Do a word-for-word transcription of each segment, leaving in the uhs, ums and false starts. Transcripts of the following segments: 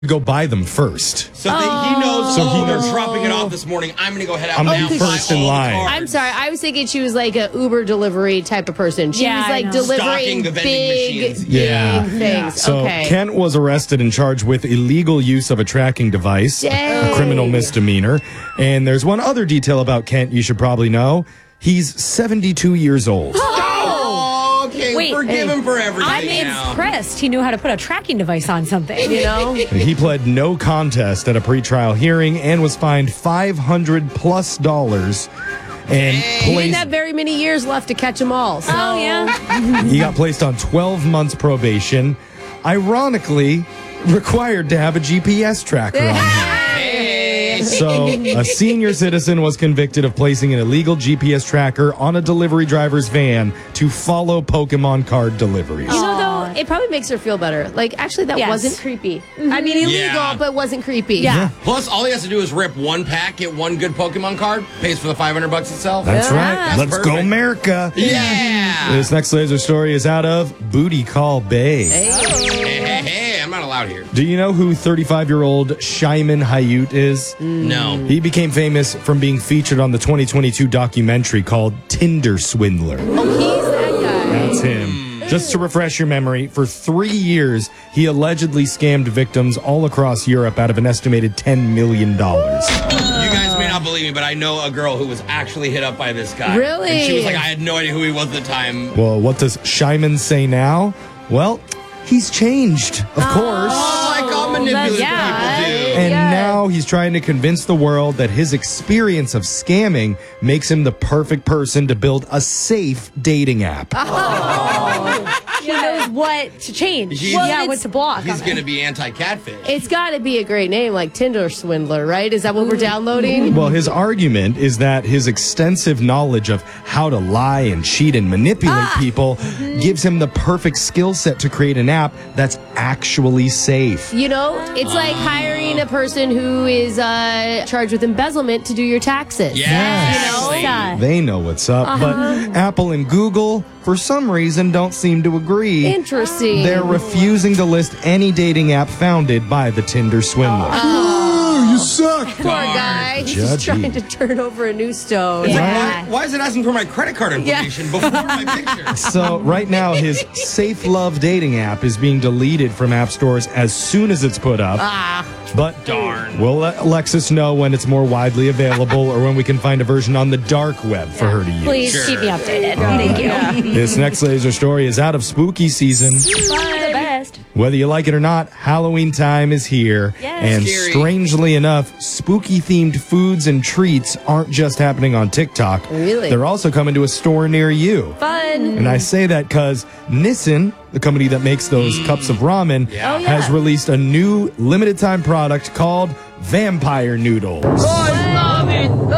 go buy them first. So that he knows, So oh, he knows- they're dropping it off this morning. I'm going to go head out I'm now. gonna be buy first in all the line. cards. I'm sorry. I was thinking she was like a Uber delivery type of person. She Yeah, was I like know. delivering Stocking the vending big, machines. big Yeah. things. So okay. Kent was arrested and charged with illegal use of a tracking device, a Dang. criminal misdemeanor. And there's one other detail about Kent you should probably know. He's seventy-two years old. Oh, okay. Wait, Forgive hey. him for everything I'm now. impressed he knew how to put a tracking device on something. you know? He pled no contest at a pretrial hearing and was fined five hundred plus dollars. And He didn't placed, have very many years left to catch them all. So. Oh, yeah. he got placed on twelve months probation. Ironically, required to have a G P S tracker on him. So, a senior citizen was convicted of placing an illegal G P S tracker on a delivery driver's van to follow Pokemon card deliveries. You know, though, it probably makes her feel better. Like, actually, that Yes. wasn't creepy. I mean, illegal, Yeah. but wasn't creepy. Yeah. Plus, all he has to do is rip one pack, get one good Pokemon card, pays for the five hundred bucks itself. That's right. That's Let's go, perfect. America. Yeah. This next laser story is out of Booty Call Bay. Hey, hey, hey, I'm not allowed here. Do you know who thirty-five-year-old Shimon Hayut is? No. He became famous from being featured on the twenty twenty-two documentary called Tinder Swindler. Oh, he's that guy. That's him. Just to refresh your memory, for three years, he allegedly scammed victims all across Europe out of an estimated ten million dollars. You guys may not believe me, but I know a girl who was actually hit up by this guy. Really? And she was like, I had no idea who he was at the time. Well, what does Shimon say now? Well, he's changed, of course. Oh, like all manipulative yeah. people do. And Yeah. now he's trying to convince the world that his experience of scamming makes him the perfect person to build a safe dating app. He knows what to change. He's- Well, yeah, Well, what to block. He's on going it. to be anti-catfish. It's got to be a great name, like Tinder Swindler, right? Is that what we're downloading? Well, his argument is that his extensive knowledge of how to lie and cheat and manipulate people gives him the perfect skill set to create an app that's actually safe. You know, it's like hiring a person who is uh, charged with embezzlement to do your taxes. Yes. You know? Yeah. They know what's up, but Apple and Google, for some reason, don't seem to agree. Interesting. They're refusing to list any dating app founded by the Tinder swindler. Oh, you suck. Poor guy. He's just Judgy. trying to turn over a new stone. It's like, Yeah. why, why is it asking for my credit card information before my picture? So right now, his Safe Love dating app is being deleted from app stores as soon as it's put up. Ah. But Darn. we'll let Alexis know when it's more widely available or when we can find a version on the dark web for her to use. Please Sure. keep me updated. Thank you. This next laser story is out of spooky season. The best. Whether you like it or not, Halloween time is here. Yes. And Scary. strangely enough, spooky-themed foods and treats aren't just happening on TikTok. Really? They're also coming to a store near you. Fun. And I say that because Nissin, the company that makes those cups of ramen, Yeah. Oh, yeah. has released a new limited-time product called Vampire Noodles. Oh, the new.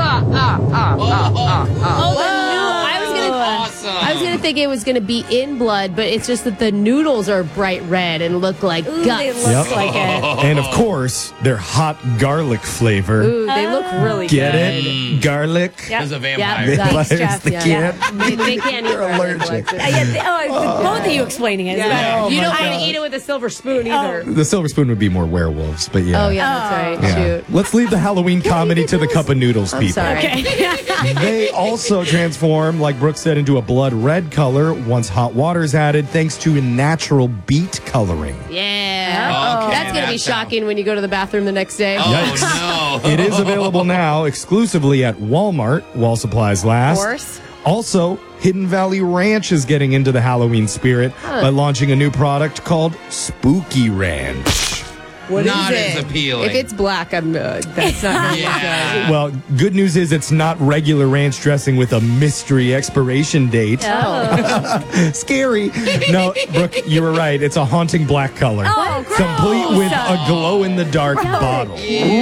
I was gonna. Awesome. I was gonna think it was gonna be in blood, but it's just that the noodles are bright red and look like Ooh, guts. they look Yep. like it. And of course, they're hot garlic flavor. Ooh, they look really Get good. it? Garlic? Yep. As a Yeah, vampire. that- Thanks, Jeff. the Yeah. kid. They, they can't eat You're garlic, allergic. Alexis. Uh, yeah, they- oh, both of you explaining it. is better. Oh, you my don't want God. to eat it with a silver spoon either. The silver spoon would be more werewolves, but yeah. Oh yeah, that's right. Yeah. Shoot. Let's leave the Halloween comedy to the cup of noodles I'm people. sorry. Okay. They also transform, like Brooke said, into a blood red color once hot water is added thanks to a natural beet coloring. Yeah. Okay, That's gonna be that sounds- shocking when you go to the bathroom the next day. Oh, no. It is available now exclusively at Walmart while supplies last. Of course. Also, Hidden Valley Ranch is getting into the Halloween spirit by launching a new product called Spooky Ranch. What is Not it? as appealing. If it's black, I'm uh, that's not gonna Yeah. Well, good news is it's not regular ranch dressing with a mystery expiration date. Oh. Scary. No, Brooke, you were right. It's a haunting black color. Oh, gross. Complete with a glow-in-the-dark bottle.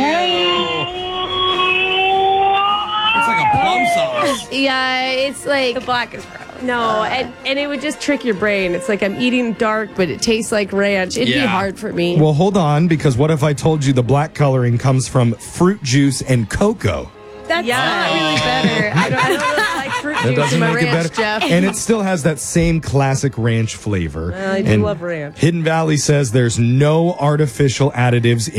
It's like a plum sauce. Yeah, it's like The black is gross. no, and and it would just trick your brain. It's like I'm eating dark, but it tastes like ranch. It'd be Yeah. hard for me. Well, hold on, because what if I told you the black coloring comes from fruit juice and cocoa? That's Yeah. not really better. I don't, I don't really like fruit That doesn't my make it ranch, better. Jeff. And it still has that same classic ranch flavor. I do And love ranch. Hidden Valley says there's no artificial additives